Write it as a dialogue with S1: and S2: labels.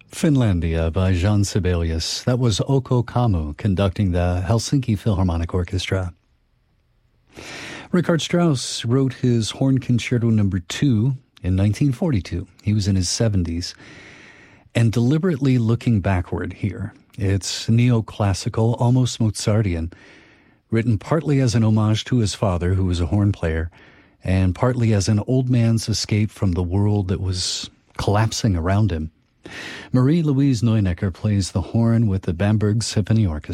S1: Finlandia by Jean Sibelius. That was Oko Kamu conducting the Helsinki Philharmonic Orchestra. Richard Strauss wrote his Horn Concerto No. 2 in 1942. He was in his 70s. And deliberately looking backward here, it's neoclassical, almost Mozartian, written partly as an homage to his father, who was a horn player, and partly as an old man's escape from the world that was collapsing around him. Marie-Louise Neunecker plays the horn with the Bamberg Symphony Orchestra.